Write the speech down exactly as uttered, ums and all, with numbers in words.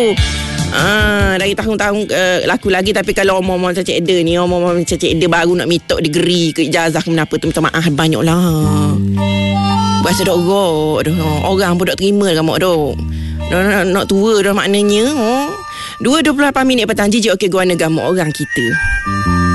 tu. Ah, dari tahun-tahun uh, laku lagi. Tapi kalau omong-omong macam Cik Eda ni, omong-omong macam Cik Eda baru nak mitok degree ke ijazah ke apa tu, minta maaf banyak lah. hmm. Berasa dok rok. Orang pun dok terima kan mak dok. Nak, nak tua dah maknanya. oh. dua dua puluh lapan minit petang. Jijik okey gua negara orang kita.